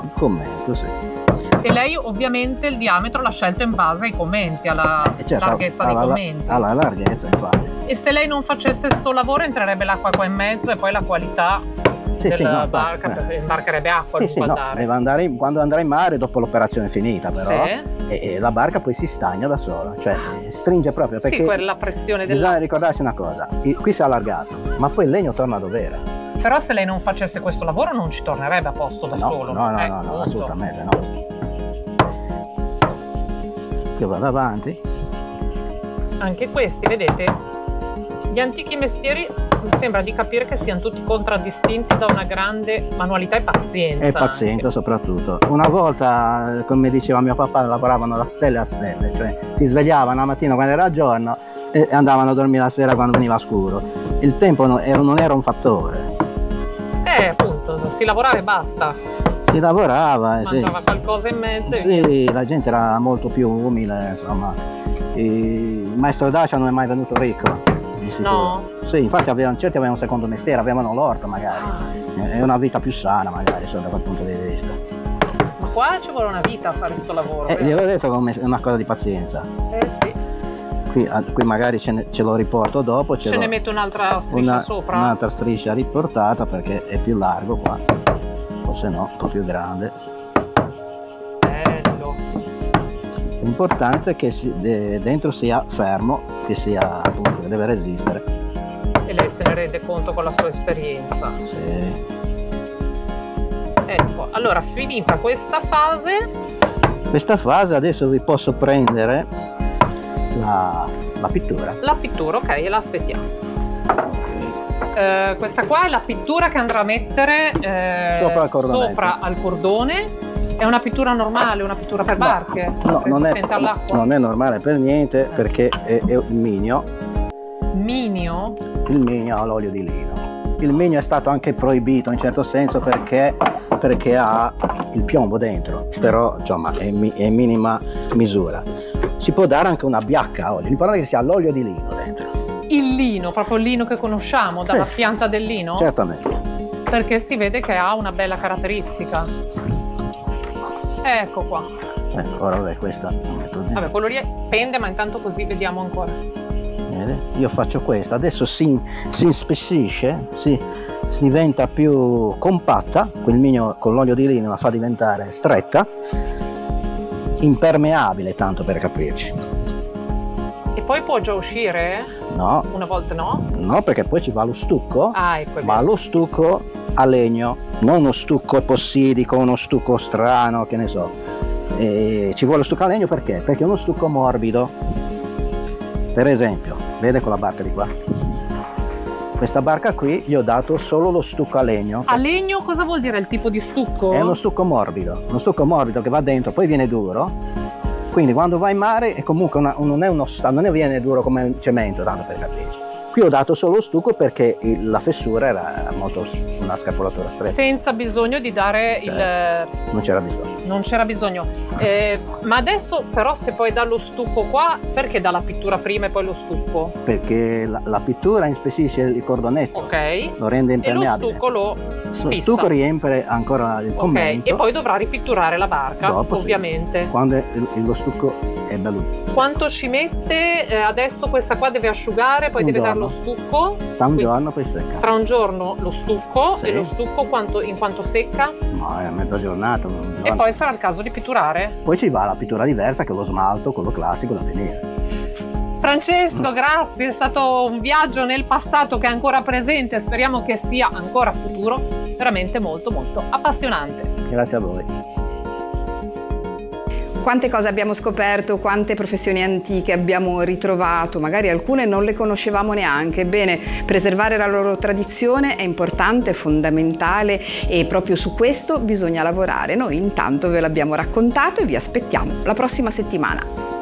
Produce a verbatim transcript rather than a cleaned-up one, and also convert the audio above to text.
commento, sì. E lei ovviamente il diametro l'ha scelto in base ai commenti, alla E certo, larghezza alla, dei commenti. alla larghezza, infatti. E se lei non facesse sto lavoro entrerebbe l'acqua qua in mezzo e poi la qualità Sì, della sì, no, barca, eh. imbarcherebbe acqua Sì, lungo sì, al no, mare. deve andare in- quando andrà in mare dopo l'operazione finita però, Sì. e, e la barca poi si stagna da sola, cioè eh, stringe proprio, perché Sì, quella pressione bisogna dell'acqua. ricordarsi una cosa, il- qui si è allargato, ma poi il legno torna dov'era. Però se lei non facesse questo lavoro non ci tornerebbe a posto da No, solo. no, no, Eh, no, no, appunto. assolutamente no. Io vado avanti. Anche questi, vedete, gli antichi mestieri mi sembra di capire che siano tutti contraddistinti da una grande manualità e pazienza. E pazienza anche. soprattutto. Una volta, come diceva mio papà, lavoravano da stelle a stelle, cioè si svegliavano la mattina quando era giorno e andavano a dormire la sera quando veniva scuro. Il tempo non era, non era un fattore. Eh, appunto, si lavorava e basta. Si lavorava, eh, sì. Mangiava qualcosa in mezzo e via. Sì, la gente era molto più umile, insomma. Il maestro Dacia non è mai venuto ricco, di sicuro. No? Sì, infatti avevano, certi avevano un secondo mestiere, avevano l'orto magari. Ah. È una vita più sana magari, sotto quel punto di vista. Ma qua ci vuole una vita a fare questo lavoro. Eh, vero? gliel'ho detto come è una cosa di pazienza. Eh sì. Qui, ah, qui magari ce, ne- ce lo riporto dopo. Ce, Ce lo- ne metto un'altra striscia una- sopra. Un'altra striscia riportata perché è più largo qua. O se no, un po' più grande. Bello. L'importante è che si- de- dentro sia fermo, che sia appunto, che deve resistere. E lei se ne rende conto con la sua esperienza. Sì. Ecco, allora finita questa fase, Questa fase adesso vi posso prendere la, la pittura. la pittura, ok, e la aspettiamo. Eh, questa qua è la pittura che andrà a mettere eh, Sopra al cordone. sopra al cordone. È una pittura normale, una pittura per barche? No, non è, Resistente all'acqua? non è normale per niente perché è, è un minio. Minio? Il minio ha l'olio di lino. Il minio è stato anche proibito in certo senso perché, perché ha il piombo dentro, però insomma è, mi- è minima misura. Si può dare anche una biacca a olio, l'importante è che sia l'olio di lino dentro. Il lino, proprio il lino che conosciamo, dalla Sì. pianta del lino? Certamente. Perché si vede che ha una bella caratteristica. Ecco qua. Ecco, ora vabbè, questa la metto dentro. Vabbè, quello lì pende, ma intanto così vediamo ancora. Vede? Io faccio questo, adesso si, si inspessisce, si, si diventa più compatta, quel minio con l'olio di lino la fa diventare stretta, impermeabile tanto per capirci. E poi può già uscire? No, Una volta no? no perché poi ci va lo stucco, Ah, ecco. è ma vero. lo stucco a legno, non uno stucco epossidico, uno stucco strano, che ne so. E ci vuole lo stucco a legno perché? Perché è uno stucco morbido. Per esempio, vede quella barca di qua? Questa barca qui gli ho dato solo lo stucco a legno. A legno cosa vuol dire il tipo di stucco? È uno stucco morbido, uno stucco morbido che va dentro, poi viene duro. Quindi quando va in mare è comunque una, non è uno non è viene duro come il cemento, tanto per capirci. Qui ho dato solo lo stucco perché il- la fessura era molto una scapolatura stretta, Senza bisogno di dare il... non c'era bisogno. Non c'era bisogno. Eh, ma adesso però se poi dà lo stucco qua, perché dà la pittura prima e poi lo stucco? Perché la, la pittura inspessisce il cordonetto, Ok. lo rende E lo impermeabile. stucco lo Lo fissa. stucco riempie ancora il Ok, commento. e poi dovrà ripitturare la barca, Dopo, sì. ovviamente. Quando il- il- lo stucco è bello. Quanto ci mette? Eh, adesso questa qua deve asciugare, poi Un deve dare giorno. lo stucco. Sta un Quindi giorno poi secca. Tra un giorno lo stucco Sì. e lo stucco quanto, in quanto secca? No, è mezza giornata. un E giorno. poi sarà il caso di pitturare? Poi ci va la pittura diversa che è lo smalto, quello classico da venire. Francesco, grazie, è stato un viaggio nel passato che è ancora presente, speriamo che sia ancora futuro, veramente molto molto appassionante. Grazie a voi. Quante cose abbiamo scoperto, quante professioni antiche abbiamo ritrovato, magari alcune non le conoscevamo neanche. Ebbene, preservare la loro tradizione è importante, è fondamentale e proprio su questo bisogna lavorare. Noi intanto ve l'abbiamo raccontato e vi aspettiamo la prossima settimana.